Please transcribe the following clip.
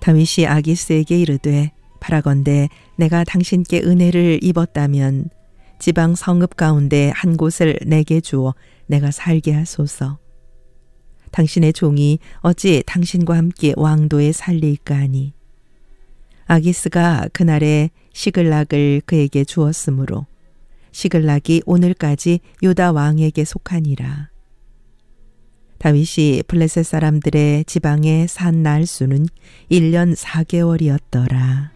다윗이 아기스에게 이르되 바라건대 내가 당신께 은혜를 입었다면 지방 성읍 가운데 한 곳을 내게 주어 내가 살게 하소서. 당신의 종이 어찌 당신과 함께 왕도에 살리까 하니 아기스가 그날에 시글락을 그에게 주었으므로 시글락이 오늘까지 유다 왕에게 속하니라. 다윗이 블레셋 사람들의 지방에 산 날수는 1년 4개월이었더라.